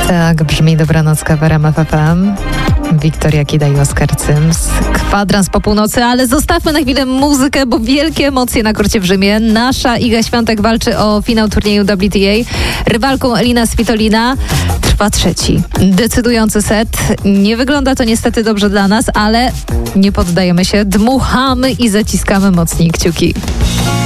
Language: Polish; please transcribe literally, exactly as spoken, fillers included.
Tak brzmi Dobranocka w R M F F M. Wiktoria Kida i Oskar Cyms. Kwadrans po północy, ale zostawmy na chwilę muzykę, bo wielkie emocje na korcie w Rzymie. Nasza Iga Świątek walczy o finał turnieju W T A. Rywalką Elina Svitolina trwa trzeci, decydujący set. Nie wygląda to niestety dobrze dla nas, ale nie poddajemy się, dmuchamy i zaciskamy mocniej kciuki.